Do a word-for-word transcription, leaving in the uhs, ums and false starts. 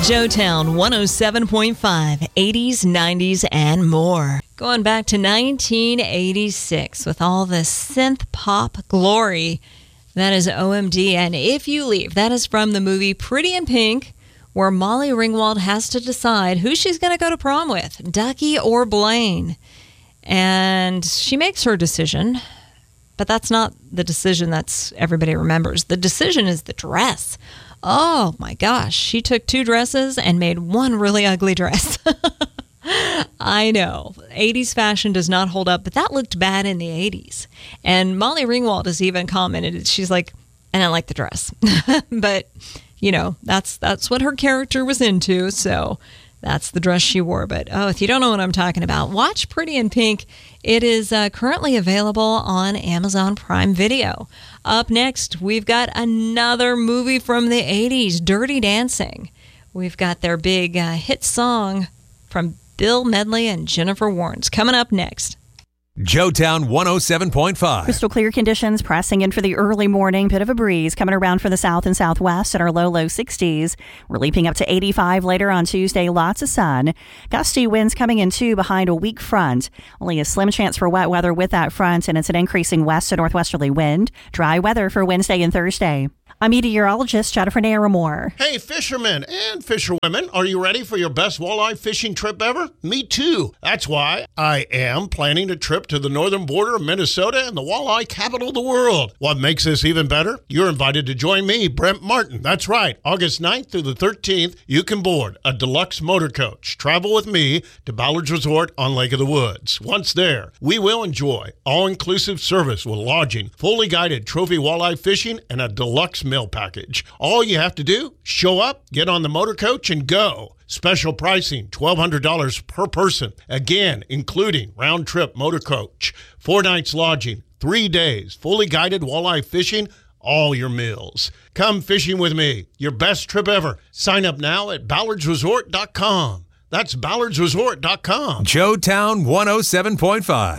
Joetown one oh seven point five, eighties, nineties, and more. Going back to nineteen eighty-six with all the synth pop glory. That is O M D. And If You Leave, that is from the movie Pretty in Pink, where Molly Ringwald has to decide who she's going to go to prom with, Ducky or Blaine. And she makes her decision, but that's not the decision that's everybody remembers. The decision is the dress. Oh my gosh, she took two dresses and made one really ugly dress. I know, eighties fashion does not hold up, but that looked bad in the eighties. And Molly Ringwald has even commented, she's like, and I like the dress. But, you know, that's that's what her character was into, so that's the dress she wore. But, oh, if you don't know what I'm talking about, watch Pretty in Pink. It is uh, currently available on Amazon Prime Video. Up next, we've got another movie from the eighties, Dirty Dancing. We've got their big uh, hit song from Bill Medley and Jennifer Warnes coming up next. Joetown one oh seven point five. Crystal clear conditions pressing in for the early morning. Bit of a breeze coming around for the south and southwest at our low, low sixties. We're leaping up to eighty-five later on Tuesday. Lots of sun. Gusty winds coming in too behind a weak front. Only a slim chance for wet weather with that front, and it's an increasing west to northwesterly wind. Dry weather for Wednesday and Thursday. I'm meteorologist Jennifer Naramore. Hey, fishermen and fisherwomen, are you ready for your best walleye fishing trip ever? Me too. That's why I am planning a trip to the northern border of Minnesota and the walleye capital of the world. What makes this even better? You're invited to join me, Brent Martin. That's right. August ninth through the thirteenth, you can board a deluxe motor coach. Travel with me to Ballard's Resort on Lake of the Woods. Once there, we will enjoy all-inclusive service with lodging, fully guided trophy walleye fishing, and a deluxe meal package. All you have to do, show up, get on the motor coach, and go. Special pricing, twelve hundred dollars per person. Again, including round-trip motor coach, four nights lodging, three days, fully guided walleye fishing, all your meals. Come fishing with me. Your best trip ever. Sign up now at ballards resort dot com. That's ballards resort dot com. Joetown one oh seven point five.